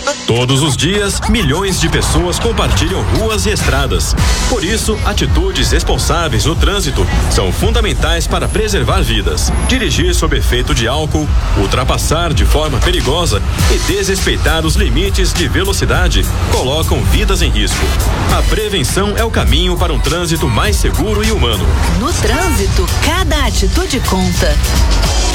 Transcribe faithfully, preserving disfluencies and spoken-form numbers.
Todos os dias, milhões de pessoas compartilham ruas e estradas. Por isso, atitudes responsáveis no trânsito são fundamentais para preservar vidas. Dirigir sob efeito de álcool, ultrapassar de forma perigosa e desrespeitar os limites de velocidade colocam vidas em risco. A prevenção é o caminho para um trânsito mais seguro e humano. No trânsito, cada atitude conta.